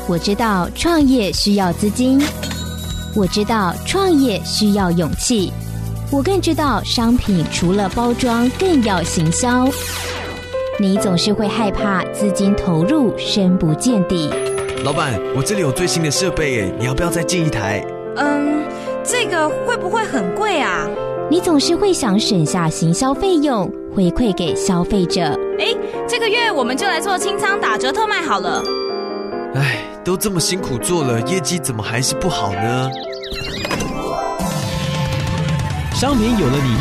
我知道创业需要资金，我知道创业需要勇气，我更知道商品除了包装更要行销。你总是会害怕资金投入深不见底。 老板，我这里有最新的设备耶，你要不要再进一台？ 这个会不会很贵啊？ 你总是会想省下行销费用，回馈给消费者。 这个月我们就来做清仓打折特卖好了。 都这么辛苦做了，业绩怎么还是不好呢？ 商品有了理念。